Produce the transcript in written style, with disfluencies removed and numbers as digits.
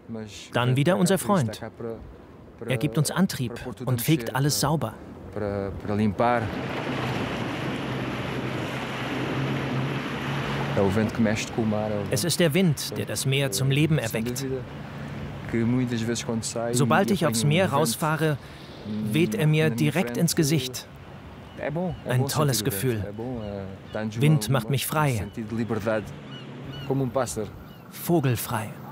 Dann wieder unser Freund. Er gibt uns Antrieb und fegt alles sauber. Es ist der Wind, der das Meer zum Leben erweckt. Sobald ich aufs Meer rausfahre, weht er mir direkt ins Gesicht. Ein tolles Gefühl. Wind macht mich frei. Vogelfrei.